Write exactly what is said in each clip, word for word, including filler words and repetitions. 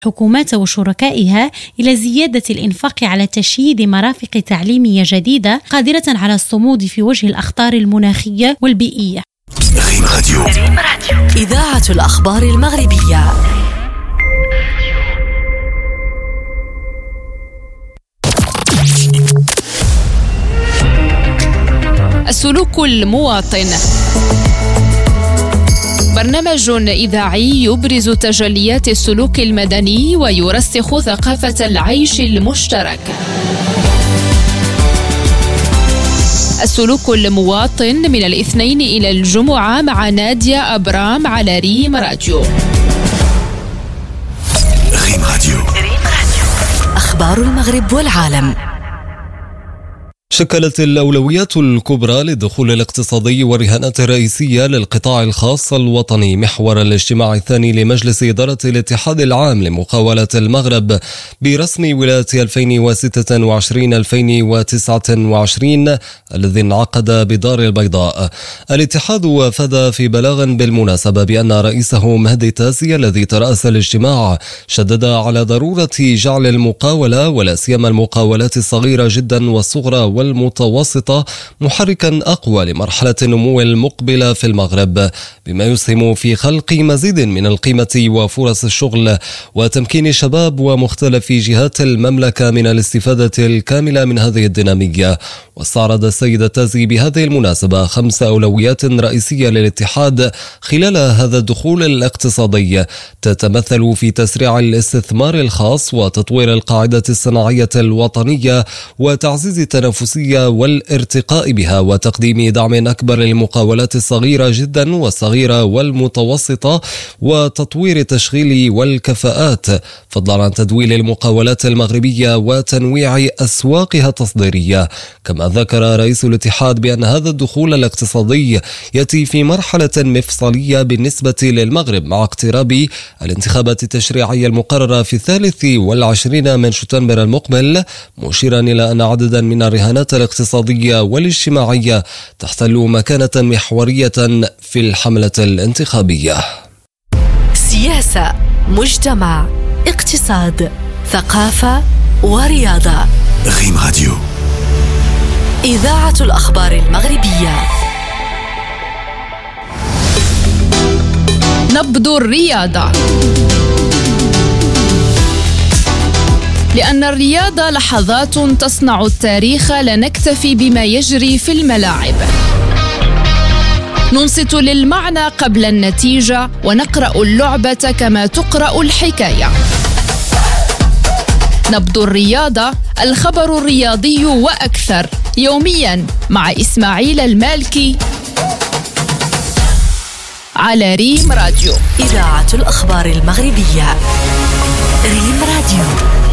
الحكومات وشركائها إلى زيادة الإنفاق على تشييد مرافق تعليمية جديدة قادرة على الصمود في وجه الأخطار المناخية والبيئية. ريم راديو. إذاعة الأخبار المغربية. السلوك المواطن، برنامج إذاعي يبرز تجليات السلوك المدني ويرسخ ثقافة العيش المشترك. السلوك المواطن من الاثنين إلى الجمعة مع نادية أبرام على ريم راديو. ريم راديو. أخبار المغرب والعالم. شكلت الأولويات الكبرى للدخول الاقتصادي والرهانات الرئيسية للقطاع الخاص الوطني محور الاجتماع الثاني لمجلس إدارة الاتحاد العام لمقاولة المغرب برسم ولاية ألفين وستة وعشرين ألفين وتسعة وعشرين الذي انعقد بدار البيضاء. الاتحاد وافد في بلاغ بالمناسبة بأن رئيسه مهدي تاسي الذي ترأس الاجتماع شدد على ضرورة جعل المقاولة ولا سيما المقاولات الصغيرة جدا والصغرى والمتوسطة محركا أقوى لمرحلة النمو المقبلة في المغرب، بما يسهم في خلق مزيد من القيمة وفرص الشغل وتمكين الشباب ومختلف جهات المملكة من الاستفادة الكاملة من هذه الدينامية. واستعرض السيد التازي بهذه المناسبة خمس أولويات رئيسية للاتحاد خلال هذا الدخول الاقتصادي، تتمثل في تسريع الاستثمار الخاص وتطوير القاعدة الصناعية الوطنية وتعزيز التنافسية والارتقاء بها وتقديم دعم أكبر للمقاولات الصغيرة جدا والصغيرة والمتوسطة وتطوير التشغيل والكفاءات، فضلا عن تدويل المقاولات المغربية وتنويع أسواقها التصديرية. كما ذكر رئيس الاتحاد بأن هذا الدخول الاقتصادي يأتي في مرحلة مفصلية بالنسبة للمغرب مع اقتراب الانتخابات التشريعية المقررة في الثالث والعشرين من شتنبر المقبل، مشيرا إلى أن عددا من الرهانات الاقتصادية والاجتماعية تحتل مكانة محورية في الحملة الانتخابية. سياسة، مجتمع، اقتصاد، ثقافة ورياضة. ريم راديو. إذاعة الأخبار المغربية. نبض الرياضة، لأن الرياضة لحظات تصنع التاريخ، لا نكتفي بما يجري في الملاعب. ننصت للمعنى قبل النتيجة ونقرأ اللعبة كما تقرأ الحكاية. نبض الرياضة، الخبر الرياضي وأكثر، يوميا مع إسماعيل المالكي على ريم راديو. إذاعة الأخبار المغربية. ريم راديو.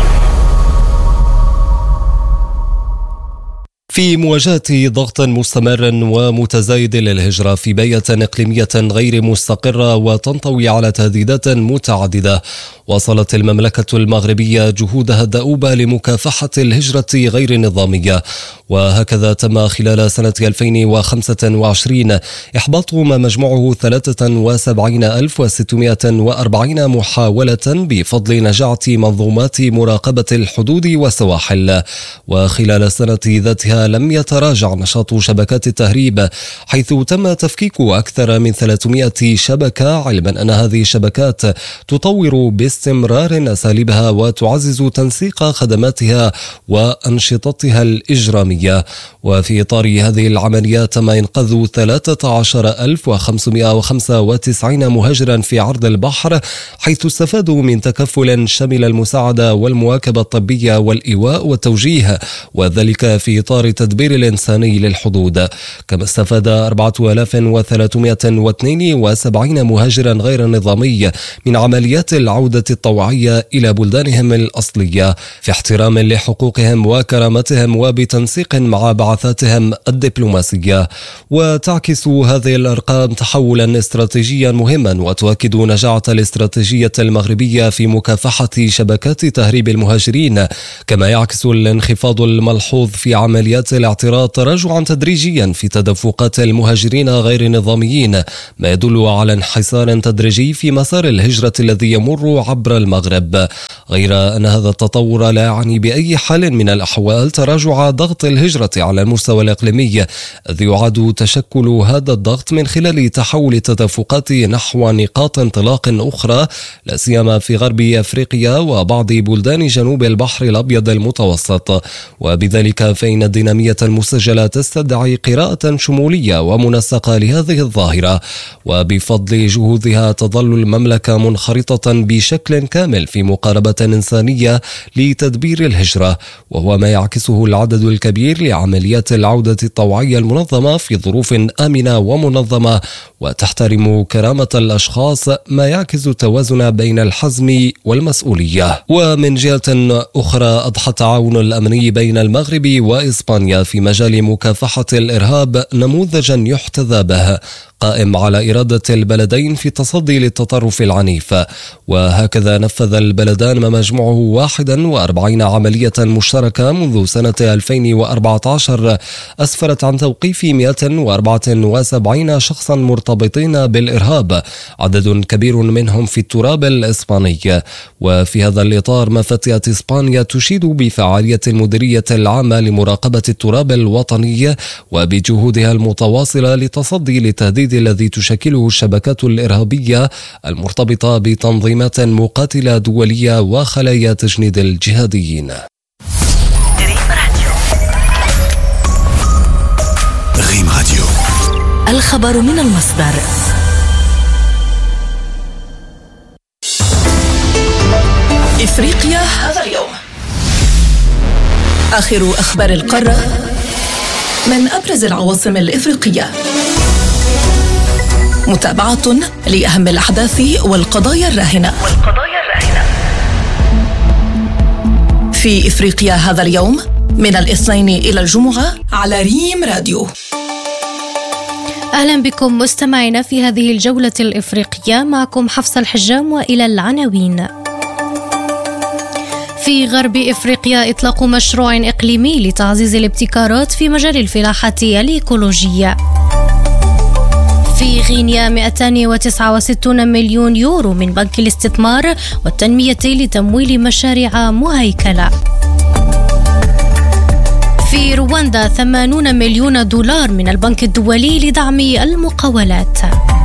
في مواجهة ضغط مستمر ومتزايد للهجرة في بيئة إقليمية غير مستقرة وتنطوي على تهديدات متعددة، واصلت المملكة المغربية جهودها الدؤوبة لمكافحة الهجرة غير النظامية. وهكذا تم خلال سنة ألفين وخمسة وعشرين إحباط ما مجموعه ثلاثة وسبعين ألف وستمائة وأربعين محاولة بفضل نجاعة منظومات مراقبة الحدود والسواحل. وخلال السنة ذاتها لم يتراجع نشاط شبكات التهريب، حيث تم تفكيك أكثر من ثلاثمائة شبكة، علما أن هذه الشبكات تطور باستمرار أساليبها وتعزز تنسيق خدماتها وأنشطتها الإجرامية. وفي إطار هذه العمليات تم إنقاذ ثلاثة عشر ألف وخمسمائة وخمسة وتسعين مهاجرا في عرض البحر، حيث استفادوا من تكفل شمل المساعدة والمواكبة الطبية والإيواء والتوجيه، وذلك في إطار التدبير الإنساني للحدود. كما استفاد أربعة آلاف وثلاثمائة واثنين وسبعين مهاجرا غير نظامي من عمليات العودة الطوعية إلى بلدانهم الأصلية في احترام لحقوقهم وكرامتهم وبتنسيق مع بعثاتهم الدبلوماسية. وتعكس هذه الأرقام تحولا استراتيجيا مهما وتؤكد نجاعة الاستراتيجية المغربية في مكافحة شبكات تهريب المهاجرين، كما يعكس الانخفاض الملحوظ في عمليات عمليات الاعتراض تراجعا تدريجيا في تدفقات المهاجرين غير النظاميين، ما يدل على انحسار تدريجي في مسار الهجرة الذي يمر عبر المغرب. غير أن هذا التطور لا يعني بأي حال من الأحوال تراجع ضغط الهجرة على المستوى الإقليمي، إذ يعاد تشكل هذا الضغط من خلال تحول التدفقات نحو نقاط انطلاق أخرى، لا سيما في غرب أفريقيا وبعض بلدان جنوب البحر الأبيض المتوسط. وبذلك فإن الدينامية المسجلة تستدعي قراءة شمولية ومنسقة لهذه الظاهرة، وبفضل جهودها تظل المملكة منخرطة بشكل كامل في مقاربة إنسانية لتدبير الهجرة، وهو ما يعكسه العدد الكبير لعمليات العودة الطوعية المنظمة في ظروف آمنة ومنظمة وتحترم كرامة الأشخاص، ما يعكس التوازن بين الحزم والمسؤولية. ومن جهة أخرى أضحى التعاون الأمني بين المغرب وإسبانيا في مجال مكافحة الإرهاب نموذجا يحتذى به، قائم على إرادة البلدين في التصدي للتطرف العنيف. وهكذا نفذ البلدان ما مجموعه واحد وأربعين عملية مشتركة منذ سنة ألفين وأربعة عشر أسفرت عن توقيف مئة وأربعة وسبعين شخصا مرتبطين بالإرهاب، عدد كبير منهم في التراب الإسباني. وفي هذا الإطار ما فتيت إسبانيا تشيد بفعالية المديرية العامة لمراقبة التراب الوطني وبجهودها المتواصلة لتصدي للتهديد الذي تشكله الشبكات الإرهابية المرتبطة بتنظيمات مقاتلة دولية وخلايا تجنيد الجهاديين. ريم راديو، الخبر من المصدر. إفريقيا هذا اليوم، آخر أخبار القارة من أبرز العواصم الإفريقية، متابعة لأهم الأحداث والقضايا الراهنة في إفريقيا هذا اليوم من الاثنين إلى الجمعة على ريم راديو. أهلا بكم مستمعينا في هذه الجولة الإفريقية، معكم حفصة الحجام وإلى العناوين. في غرب إفريقيا إطلاق مشروع إقليمي لتعزيز الابتكارات في مجال الفلاحة الإيكولوجية. في غينيا مئتين وتسعة وستين مليون يورو من بنك الاستثمار والتنمية لتمويل مشاريع مهيكلة. في رواندا ثمانين مليون دولار من البنك الدولي لدعم المقاولات.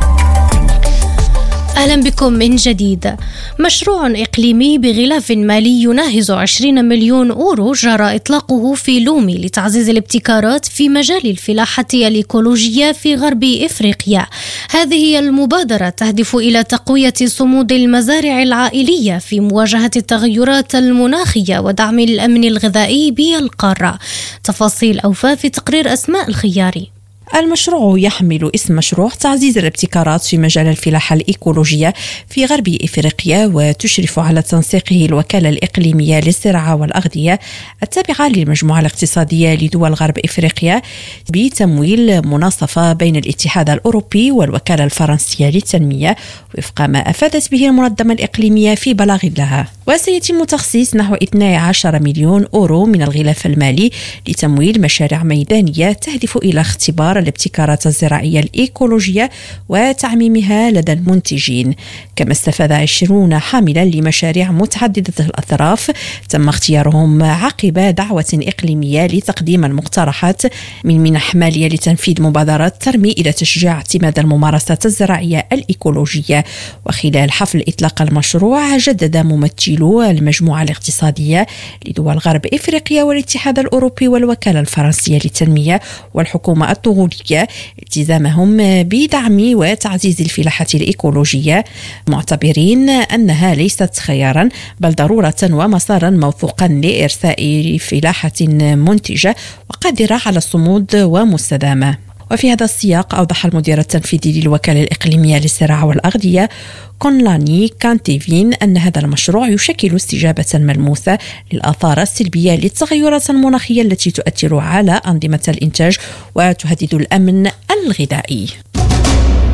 أهلا بكم من جديد. مشروع إقليمي بغلاف مالي يناهز عشرين مليون أورو جرى إطلاقه في لومي لتعزيز الابتكارات في مجال الفلاحة الإيكولوجية في غرب إفريقيا. هذه المبادرة تهدف إلى تقوية صمود المزارع العائلية في مواجهة التغيرات المناخية ودعم الأمن الغذائي بالقارة. تفاصيل أوفى في تقرير أسماء الخياري. المشروع يحمل اسم مشروع تعزيز الابتكارات في مجال الفلاحة الإيكولوجية في غرب إفريقيا، وتشرف على تنسيقه الوكالة الإقليمية للزراعة والأغذية التابعة للمجموعة الاقتصادية لدول غرب إفريقيا بتمويل مناصفة بين الاتحاد الأوروبي والوكالة الفرنسية للتنمية، وفق ما أفادت به المنظمة الإقليمية في بلاغ لها. وسيتم تخصيص نحو اثني عشر مليون أورو من الغلاف المالي لتمويل مشاريع ميدانية تهدف إلى اختبار الابتكارات الزراعية الإيكولوجية وتعميمها لدى المنتجين. كما استفاد عشرون حاملا لمشاريع متعددة الأطراف تم اختيارهم عقب دعوة إقليمية لتقديم المقترحات من منح مالية لتنفيذ مبادرات ترمي إلى تشجيع اعتماد الممارسات الزراعية الإيكولوجية. وخلال حفل إطلاق المشروع جدد ممثلو المجموعة الاقتصادية لدول غرب إفريقيا والاتحاد الأوروبي والوكالة الفرنسية للتنمية والحكومة الطغولية التزامهم بدعم وتعزيز الفلاحة الإيكولوجية، معتبرين أنها ليست خيارا بل ضرورة ومسارا موثوقا لإرساء فلاحة منتجة وقادرة على الصمود ومستدامة. وفي هذا السياق أوضح المدير التنفيذي للوكالة الإقليمية للزراعة والأغذية كونلاني كانتيفين أن هذا المشروع يشكل استجابة ملموسة للآثار السلبية للتغيرات المناخية التي تؤثر على أنظمة الإنتاج وتهدد الأمن الغذائي.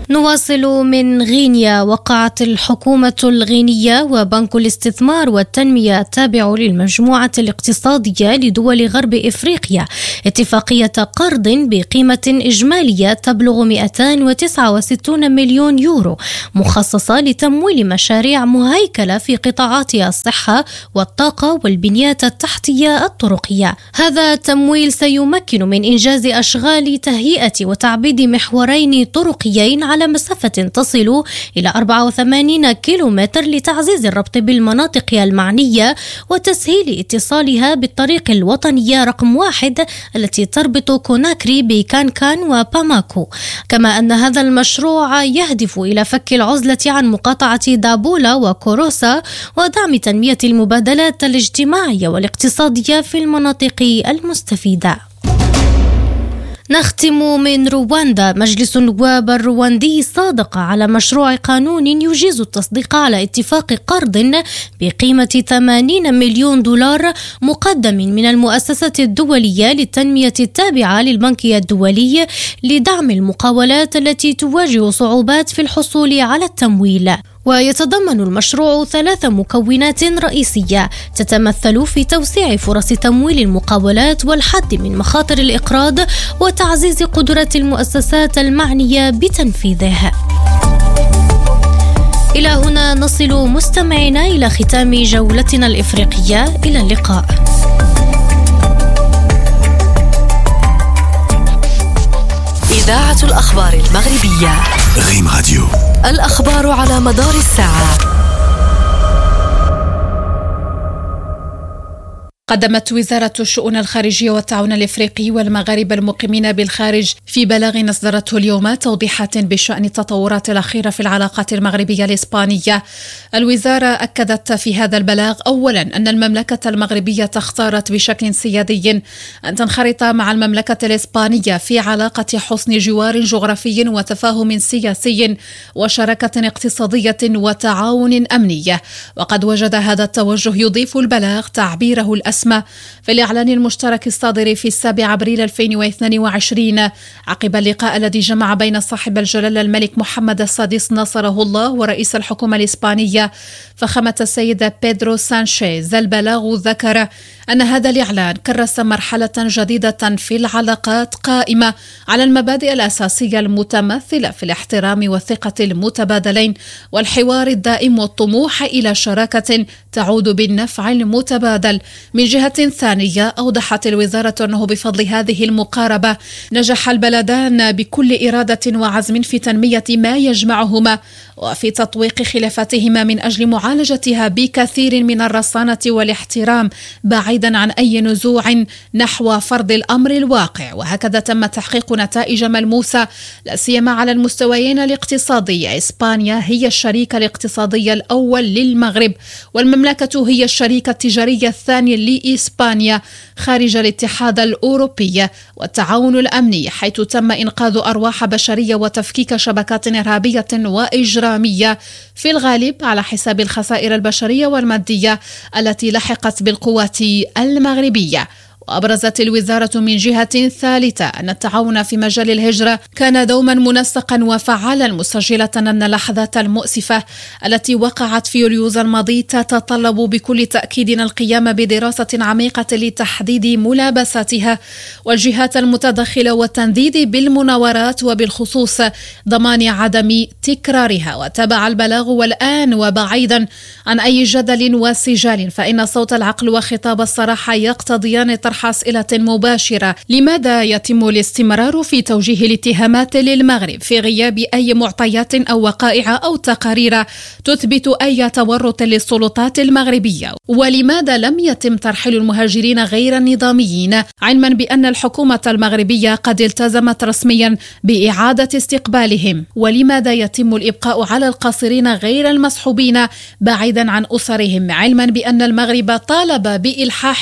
نواصل من غينيا. وقعت الحكومة الغينية وبنك الاستثمار والتنمية التابع للمجموعة الاقتصادية لدول غرب إفريقيا اتفاقية قرض بقيمة إجمالية تبلغ مئتين وتسعة وستين مليون يورو مخصصة لتمويل مشاريع مهيكلة في قطاعات الصحة والطاقة والبنيات التحتية الطرقية. هذا التمويل سيمكن من إنجاز أشغال تهيئة وتعبيد محورين طرقيين على مسافة تصل إلى أربعة وثمانين كيلومتر لتعزيز الربط بالمناطق المعنية وتسهيل اتصالها بالطريق الوطنية رقم واحد التي تربط كوناكري بكانكان وباماكو. كما أن هذا المشروع يهدف إلى فك العزلة عن مقاطعة دابولا وكوروسا ودعم تنمية المبادلات الاجتماعية والاقتصادية في المناطق المستفيدة. نختم من رواندا. مجلس النواب الرواندي صادق على مشروع قانون يجيز التصديق على اتفاق قرض بقيمة ثمانين مليون دولار مقدم من المؤسسة الدولية للتنمية التابعة للبنك الدولي لدعم المقاولات التي تواجه صعوبات في الحصول على التمويل. ويتضمن المشروع ثلاث مكونات رئيسية تتمثل في توسيع فرص تمويل المقاولات والحد من مخاطر الإقراض وتعزيز قدرة المؤسسات المعنية بتنفيذه. إلى هنا نصل مستمعينا إلى ختام جولتنا الإفريقية. إلى اللقاء. إذاعة الأخبار المغربية ريم راديو. الأخبار على مدار الساعة. قدمت وزارة الشؤون الخارجية والتعاون الإفريقي والمغاربة المقيمين بالخارج في بلاغ أصدرته اليوم توضيحات بشأن التطورات الأخيرة في العلاقات المغربية الإسبانية. الوزارة أكدت في هذا البلاغ أولا أن المملكة المغربية اختارت بشكل سيادي أن تنخرط مع المملكة الإسبانية في علاقة حسن جوار جغرافي وتفاهم سياسي وشراكة اقتصادية وتعاون أمني. وقد وجد هذا التوجه يضيف البلاغ تعبيره الأسمى في الإعلان المشترك الصادر في السابع أبريل ألفين واثنين وعشرين عقب اللقاء الذي جمع بين صاحب الجلالة الملك محمد السادس نصره الله ورئيس الحكومة الإسبانية فخامة السيد بيدرو سانشيز. البلاغ ذكر أن هذا الإعلان كرس مرحلة جديدة في العلاقات قائمة على المبادئ الأساسية المتمثلة في الاحترام والثقة المتبادلين والحوار الدائم والطموح إلى شراكة تعود بالنفع المتبادل. من جهة ثانية أوضحت الوزارة أنه بفضل هذه المقاربة نجح البلدان بكل إرادة وعزم في تنمية ما يجمعهما وفي تطويق خلافاتهما من أجل معالجتها بكثير من الرصانة والاحترام بعيدا عن أي نزوع نحو فرض الأمر الواقع. وهكذا تم تحقيق نتائج ملموسة لا سيما على المستويين الاقتصادي. إسبانيا هي الشريك الاقتصادي الأول للمغرب والمملكة هي الشريك التجاري الثاني لإسبانيا خارج الاتحاد الأوروبي. والتعاون الأمني حيث تم إنقاذ أرواح بشرية وتفكيك شبكات إرهابية وإجرامية في الغالب على حساب الخسائر البشرية والمادية التي لحقت بالقوات المغربية. وأبرزت الوزارة من جهة ثالثة أن التعاون في مجال الهجرة كان دوما منسقا وفعالا مسجلة أن اللحظات المؤسفة التي وقعت في يوليوز الماضي تتطلب بكل تأكيد القيام بدراسة عميقة لتحديد ملابساتها والجهات المتدخلة والتنديد بالمناورات وبالخصوص ضمان عدم تكرارها. وتبع البلاغ والآن وبعيدا عن أي جدل وسجال فإن صوت العقل وخطاب الصراحة يقتضيان طرح أسئلة مباشرة. لماذا يتم الاستمرار في توجيه الاتهامات للمغرب في غياب أي معطيات أو وقائع أو تقارير تثبت أي تورط للسلطات المغربية؟ ولماذا لم يتم ترحيل المهاجرين غير النظاميين علما بأن الحكومة المغربية قد التزمت رسميا بإعادة استقبالهم؟ ولماذا يتم الإبقاء على القاصرين غير المسحوبين بعيدا عن أسرهم علما بأن المغرب طالب بإلحاح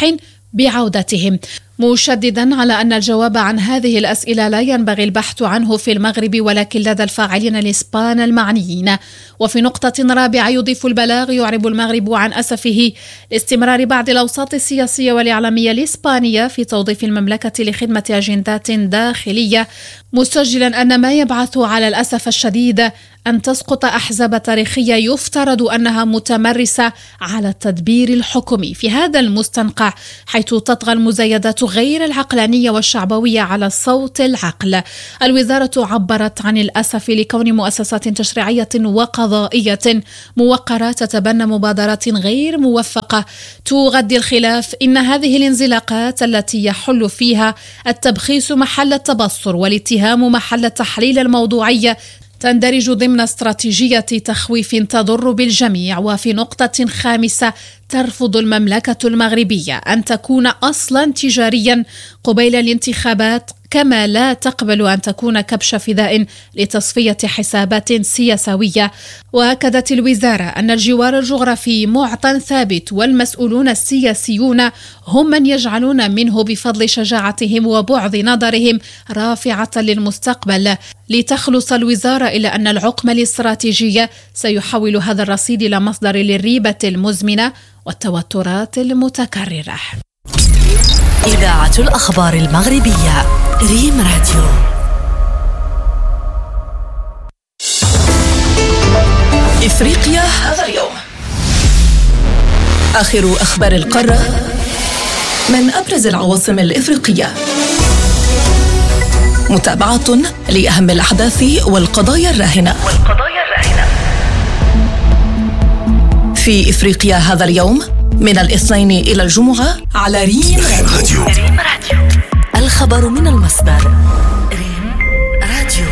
بعودتهم، مشددا على أن الجواب عن هذه الأسئلة لا ينبغي البحث عنه في المغرب ولكن لدى الفاعلين الإسبان المعنيين. وفي نقطة رابعة يضيف البلاغ يعرب المغرب عن أسفه لاستمرار بعض الأوساط السياسية والإعلامية الإسبانية في توظيف المملكة لخدمة أجندات داخلية، مسجلا أن ما يبعث على الأسف الشديد أن تسقط أحزاب تاريخية يفترض أنها متمرسة على التدبير الحكومي في هذا المستنقع، حيث تطغى المزايدات غير العقلانية والشعبوية على صوت العقل. الوزارة عبرت عن الأسف لكون مؤسسات تشريعية وقضائية موقرة تتبنى مبادرات غير موفقة تغذي الخلاف. إن هذه الانزلاقات التي يحل فيها التبخيس محل التبصر والاتهام محل التحليل الموضوعي تندرج ضمن استراتيجية تخويف تضر بالجميع. وفي نقطة خامسة ترفض المملكة المغربية أن تكون أصلا تجاريا قبيل الانتخابات، كما لا تقبل أن تكون كبش فداء لتصفية حسابات سياسية. وأكدت الوزارة أن الجوار الجغرافي معطى ثابت، والمسؤولون السياسيون هم من يجعلون منه بفضل شجاعتهم وبعد نظرهم رافعة للمستقبل. لتخلص الوزارة إلى أن العقم الاستراتيجي سيحول هذا الرصيد إلى مصدر للريبة المزمنة والتوترات المتكررة. إذاعة الأخبار المغربية ريم راديو. إفريقيا هذا اليوم. آخر أخبار القارة من أبرز العواصم الإفريقية، متابعة لأهم الأحداث والقضايا الراهنة في إفريقيا هذا اليوم من الاثنين إلى الجمعة على ريم راديو. الخبر من المصدر. ريم راديو.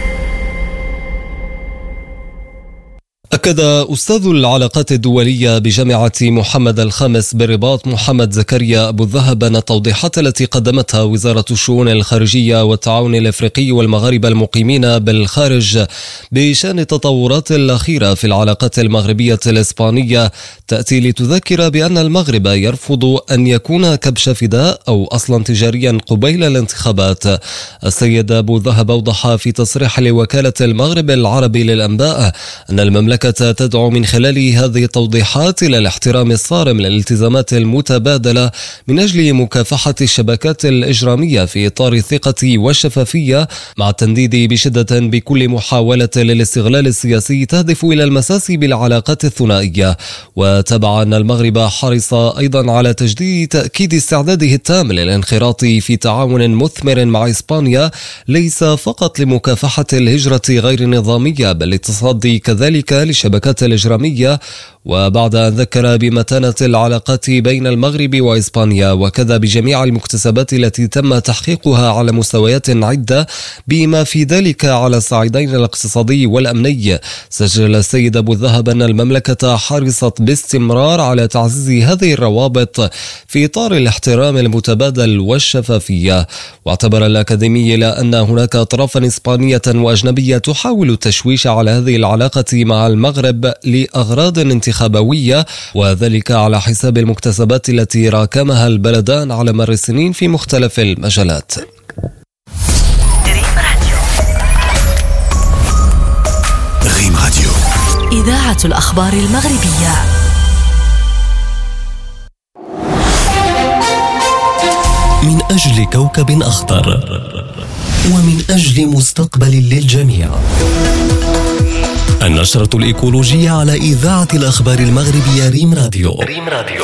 أكد أستاذ العلاقات الدولية بجامعة محمد الخامس بالرباط محمد زكريا أبو الذهب أن التوضيحات التي قدمتها وزارة الشؤون الخارجية والتعاون الأفريقي والمغاربة المقيمين بالخارج بشأن التطورات الأخيرة في العلاقات المغربية الإسبانية تأتي لتذكر بأن المغرب يرفض أن يكون كبش فداء أو أصلا تجاريا قبيل الانتخابات. السيد أبو الذهب أوضح في تصريح لوكالة المغرب العربي للأنباء أن المملكة تدعو من خلال هذه التوضيحات إلى الاحترام الصارم للالتزامات المتبادلة من أجل مكافحة الشبكات الإجرامية في إطار الثقة والشفافية، مع التنديد بشدة بكل محاولة للاستغلال السياسي تهدف إلى المساس بالعلاقات الثنائية. وتبع أن المغرب حرص أيضا على تجديد تأكيد استعداده التام للانخراط في تعاون مثمر مع إسبانيا، ليس فقط لمكافحة الهجرة غير النظامية بل للتصدي كذلك للشبكات الإجرامية. وبعد أن ذكر بمتانة العلاقات بين المغرب وإسبانيا وكذا بجميع المكتسبات التي تم تحقيقها على مستويات عدة بما في ذلك على الصعيدين الاقتصادي والأمني، سجل السيد أبو الذهب أن المملكة حرصت باستمرار على تعزيز هذه الروابط في إطار الاحترام المتبادل والشفافية. واعتبر الأكاديمي إلى أن هناك أطرافا إسبانية وأجنبية تحاول التشويش على هذه العلاقة مع المغرب لأغراض انتخابوية، وذلك على حساب المكتسبات التي راكمها البلدان على مر السنين في مختلف المجالات. ريم راديو. إذاعة الأخبار المغربية. من أجل كوكب أخضر ومن أجل مستقبل للجميع. النشرة الإيكولوجية على إذاعة الأخبار المغربية ريم راديو. ريم راديو.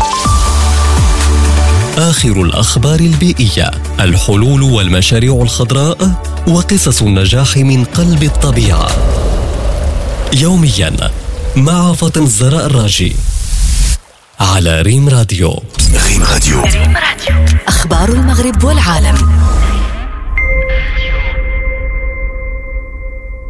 آخر الأخبار البيئية، الحلول والمشاريع الخضراء وقصص النجاح من قلب الطبيعة. يوميا مع فاطن الزراء الراجي على ريم راديو. ريم راديو. ريم راديو. أخبار المغرب والعالم.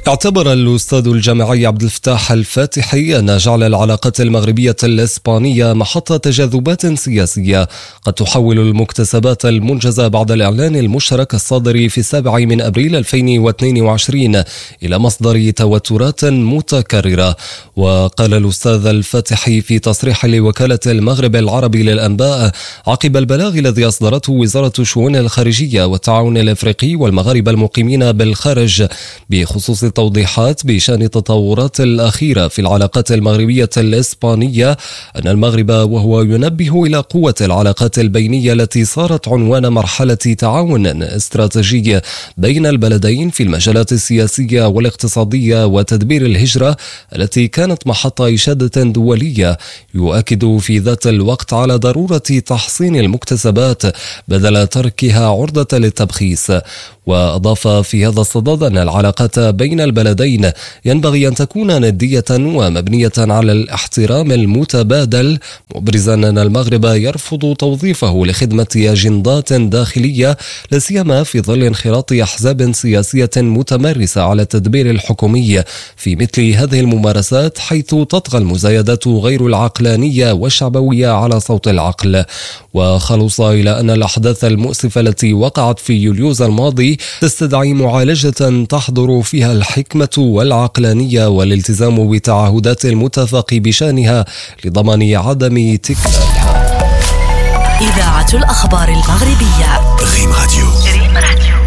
اعتبر الأستاذ الجامعي عبد الفتاح الفاتحي أن جعل العلاقات المغربية الإسبانية محط تجاذبات سياسية قد تحول المكتسبات المنجزة بعد الإعلان المشترك الصادر في السابع من أبريل ألفين واثنين وعشرين إلى مصدر توترات متكررة. وقال الأستاذ الفاتحي في تصريح لوكالة المغرب العربي للأنباء عقب البلاغ الذي أصدرته وزارة الشؤون الخارجية والتعاون الإفريقي والمغاربة المقيمين بالخارج بخصوص توضيحات بشأن التطورات الأخيرة في العلاقات المغربية الإسبانية أن المغرب وهو ينبه إلى قوة العلاقات البينية التي صارت عنوان مرحلة تعاون استراتيجي بين البلدين في المجالات السياسية والاقتصادية وتدبير الهجرة التي كانت محط إشادة دولية، يؤكد في ذات الوقت على ضرورة تحصين المكتسبات بدل تركها عرضة للتبخيس. وأضاف في هذا الصدد أن العلاقات بين البلدين ينبغي أن تكون ندية ومبنية على الاحترام المتبادل، مبرزا أن المغرب يرفض توظيفه لخدمة أجندات داخلية لا سيما في ظل انخراط أحزاب سياسية متمرسة على التدبير الحكومي في مثل هذه الممارسات، حيث تطغى المزايدات غير العقلانية والشعبوية على صوت العقل. وخلص إلى أن الأحداث المؤسفة التي وقعت في يوليوز الماضي تستدعي معالجة تحضر فيها الحكمة والعقلانية والالتزام بتعهدات المتفق بشأنها لضمان عدم تكرارها. إذاعة الأخبار المغربية ريم راديو. ريم راديو.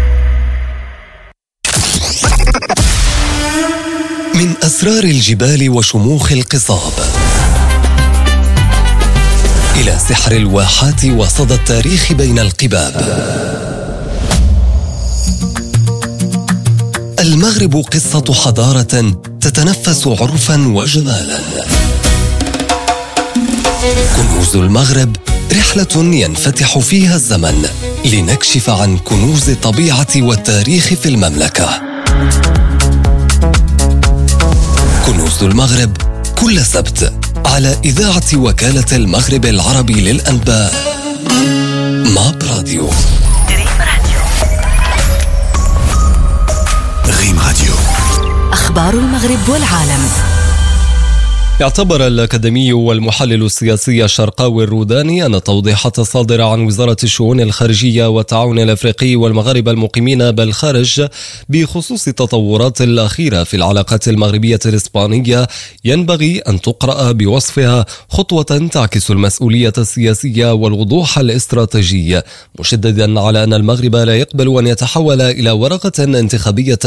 من أسرار الجبال وشموخ القصاب إلى سحر الواحات وصدى التاريخ بين القباب، المغرب قصة حضارة تتنفس عرفا وجمالا. كنوز المغرب رحلة ينفتح فيها الزمن لنكشف عن كنوز الطبيعة والتاريخ في المملكة. كنوز المغرب كل سبت على إذاعة وكالة المغرب العربي للأنباء ماب راديو. ريم راديو. أخبار المغرب والعالم. اعتبر الأكاديمي والمحلل السياسي الشرقاوي الروداني أن التوضيحات الصادرة عن وزارة الشؤون الخارجية والتعاون الأفريقي والمغاربة المقيمين بالخارج بخصوص التطورات الأخيرة في العلاقات المغربية الإسبانية ينبغي أن تقرأ بوصفها خطوة تعكس المسؤولية السياسية والوضوح الاستراتيجي، مشددا على أن المغرب لا يقبل أن يتحول إلى ورقة انتخابية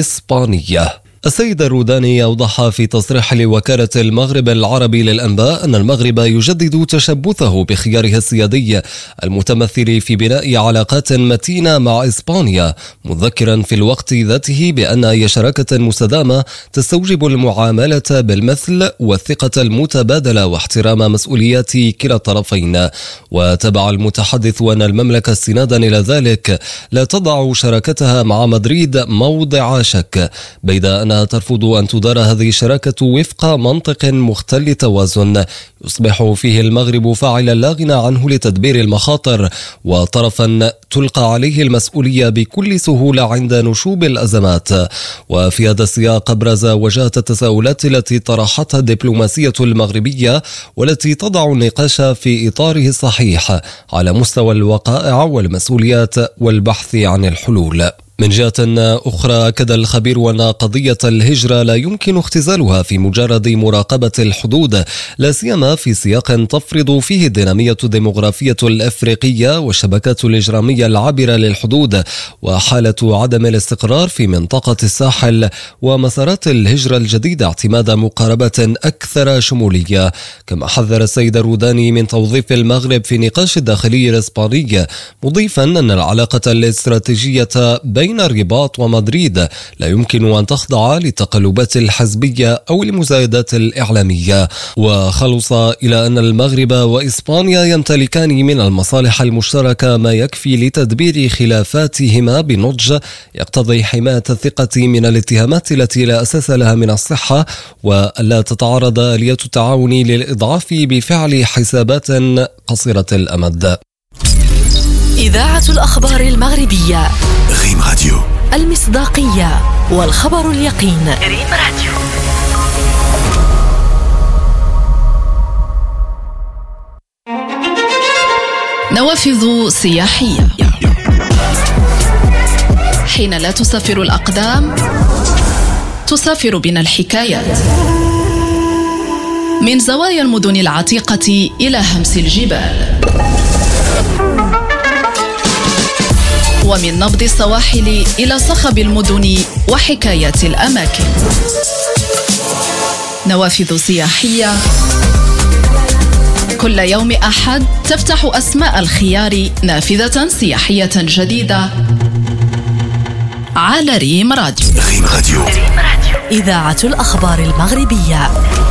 إسبانية. السيد الروداني أوضح في تصريح لوكالة المغرب العربي للأنباء أن المغرب يجدد تشبثه بخياره السيادي المتمثل في بناء علاقات متينة مع إسبانيا، مذكرا في الوقت ذاته بأن أي شراكة مستدامة تستوجب المعاملة بالمثل والثقة المتبادلة واحترام مسؤوليات كلا الطرفين. وتبع المتحدث أن المملكة استنادا إلى ذلك لا تضع شراكتها مع مدريد موضع شك، بيد أن ترفض أن تدار هذه الشراكة وفق منطق مختل توازن يصبح فيه المغرب فاعلا لا غنى عنه لتدبير المخاطر وطرفا تلقى عليه المسؤولية بكل سهولة عند نشوب الأزمات. وفي هذا السياق أبرز وجهة التساؤلات التي طرحتها الدبلوماسية المغربية والتي تضع النقاش في إطاره الصحيح على مستوى الوقائع والمسؤوليات والبحث عن الحلول. من جهة أخرى أكد الخبير أن قضية الهجرة لا يمكن اختزالها في مجرد مراقبة الحدود، لا سيما في سياق تفرض فيه الدينامية الديمغرافية الأفريقية والشبكات الإجرامية العابرة للحدود وحالة عدم الاستقرار في منطقة الساحل ومسارات الهجرة الجديدة اعتماد مقاربة أكثر شمولية. كما حذر السيد الروداني من توظيف المغرب في نقاش الداخلي الإسباني، مضيفا أن العلاقة الاستراتيجية بين الرباط ومدريد لا يمكن أن تخضع للتقلبات الحزبية أو المزايدات الإعلامية. وخلص إلى أن المغرب وإسبانيا يمتلكان من المصالح المشتركة ما يكفي لتدبير خلافاتهما بنضج يقتضي حماية الثقة من الاتهامات التي لا أساس لها من الصحة، ولا تتعرض آلية التعاون للإضعاف بفعل حسابات قصيرة الأمد. إذاعة الأخبار المغربية ريم راديو. المصداقية والخبر اليقين. ريم راديو. نوافذ سياحية. حين لا تسافر الأقدام تسافر بنا الحكايات، من زوايا المدن العتيقة إلى همس الجبال، ومن نبض السواحل إلى صخب المدن وحكايات الأماكن. نوافذ سياحية كل يوم أحد تفتح أسماء الخيار نافذة سياحية جديدة على ريم راديو. ريم راديو، إذاعة الأخبار المغربية.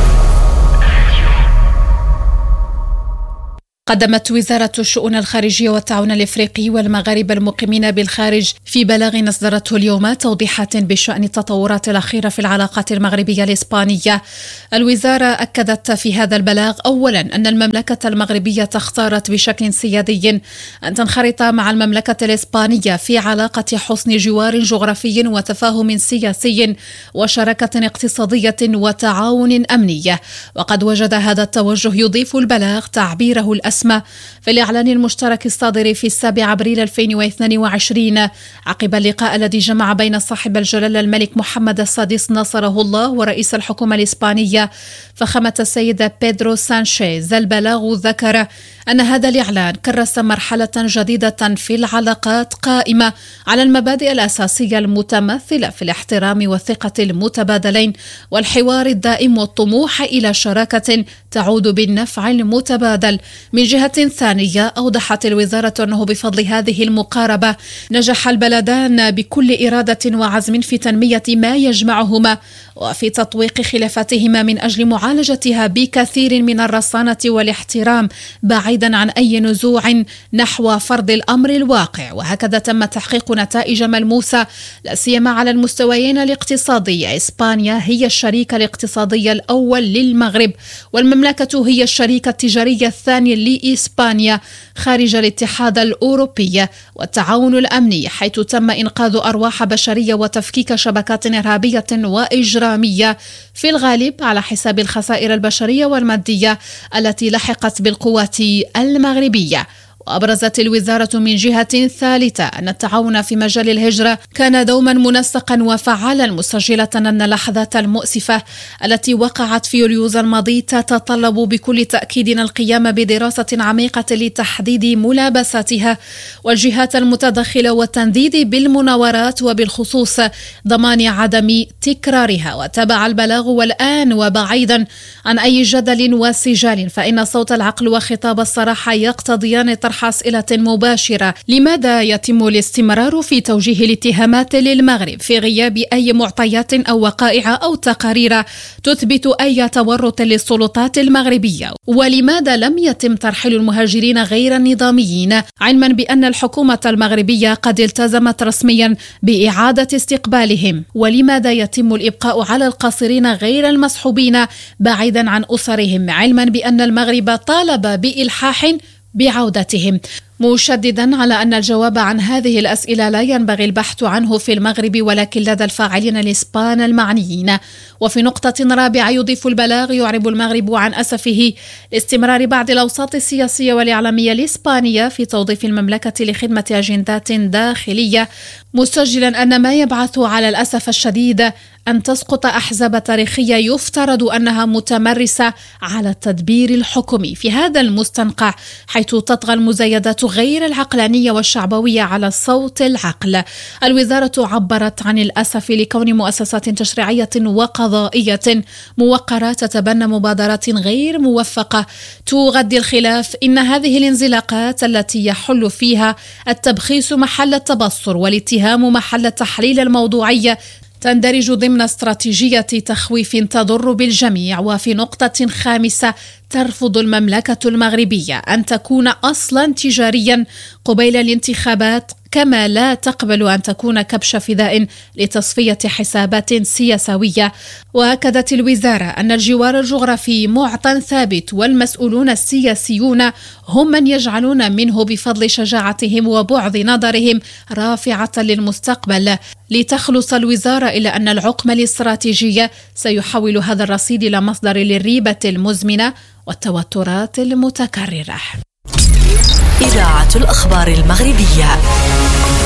قدمت وزارة الشؤون الخارجية والتعاون الإفريقي والمغاربة المقيمين بالخارج في بلاغ أصدرته اليوم توضيحات بشأن التطورات الأخيرة في العلاقات المغربية الإسبانية. الوزارة أكدت في هذا البلاغ أولا أن المملكة المغربية اختارت بشكل سيادي أن تنخرط مع المملكة الإسبانية في علاقة حسن جوار جغرافي وتفاهم سياسي وشراكة اقتصادية وتعاون أمني. وقد وجد هذا التوجه، يضيف البلاغ تعبيره الأسمى في الإعلان المشترك الصادر في السابع أبريل ألفين واثنين وعشرين عقب اللقاء الذي جمع بين صاحب الجلالة الملك محمد السادس نصره الله ورئيس الحكومة الإسبانية فخامة السيد بيدرو سانشيز. البلاغ ذكر أن هذا الإعلان كرس مرحلة جديدة في العلاقات قائمة على المبادئ الأساسية المتمثلة في الاحترام والثقة المتبادلين والحوار الدائم والطموح إلى شراكة تعود بالنفع المتبادل. من جهة ثانية، أوضحت الوزارة أنه بفضل هذه المقاربة نجح البلدان بكل إرادة وعزم في تنمية ما يجمعهما وفي تطويق خلافاتهما من أجل معالجتها بكثير من الرصانة والاحترام بعيدا عن أي نزوع نحو فرض الأمر الواقع. وهكذا تم تحقيق نتائج ملموسة لا سيما على المستويين الاقتصادي. إسبانيا هي الشريك الاقتصادي الأول للمغرب، والمملكة هي الشريك التجاري الثاني لإسبانيا خارج الاتحاد الأوروبي. والتعاون الأمني حيث تم إنقاذ أرواح بشرية وتفكيك شبكات إرهابية وإجرامية في الغالب على حساب الخسائر البشرية والمادية التي لحقت بالقوات المغربية. وأبرزت الوزارة من جهة ثالثة أن التعاون في مجال الهجرة كان دوما منسقا وفعالا، مسجلة أن اللحظات المؤسفة التي وقعت في يوليوز الماضي تتطلب بكل تأكيد القيام بدراسة عميقة لتحديد ملابساتها والجهات المتدخلة والتنديد بالمناورات وبالخصوص ضمان عدم تكرارها. وتبع البلاغ والآن وبعيدا عن أي جدل وسجال فإن صوت العقل وخطاب الصراحة يقتضيان طرح أسئلة مباشرة: لماذا يتم الاستمرار في توجيه الاتهامات للمغرب في غياب أي معطيات أو وقائع أو تقارير تثبت أي تورط للسلطات المغربية؟ ولماذا لم يتم ترحيل المهاجرين غير النظاميين علما بأن الحكومة المغربية قد التزمت رسميا بإعادة استقبالهم؟ ولماذا يتم الإبقاء على القاصرين غير المسحوبين بعيدا عن أسرهم علما بأن المغرب طالب بإلحاح بعودتهم؟ مشددا على أن الجواب عن هذه الأسئلة لا ينبغي البحث عنه في المغرب ولكن لدى الفاعلين الإسبان المعنيين. وفي نقطة رابعة يضيف البلاغ: يعرب المغرب عن أسفه لاستمرار بعض الأوساط السياسية والإعلامية الإسبانية في توظيف المملكة لخدمة أجندات داخلية، مسجلا أن ما يبعث على الأسف الشديد أن تسقط أحزاب تاريخية يفترض أنها متمرسة على التدبير الحكومي في هذا المستنقع، حيث تطغى المزايدات غير العقلانية والشعبوية على صوت العقل. الوزارة عبرت عن الأسف لكون مؤسسات تشريعية وقضائية موقرة تتبنى مبادرات غير موفقة تغذي الخلاف. إن هذه الانزلاقات التي يحل فيها التبخيس محل التبصر والاتهام محل التحليل الموضوعي تندرج ضمن استراتيجية تخويف تضر بالجميع. وفي نقطة خامسة ترفض المملكة المغربية أن تكون أصلا تجاريا قبيل الانتخابات، كما لا تقبل أن تكون كبش فداء لتصفية حسابات سياسية. وأكدت الوزارة أن الجوار الجغرافي معطى ثابت، والمسؤولون السياسيون هم من يجعلون منه بفضل شجاعتهم وبعد نظرهم رافعة للمستقبل. لتخلص الوزارة إلى أن العقم الاستراتيجي سيحول هذا الرصيد إلى مصدر للريبة المزمنة والتوترات المتكررة. إذاعة الأخبار المغربية.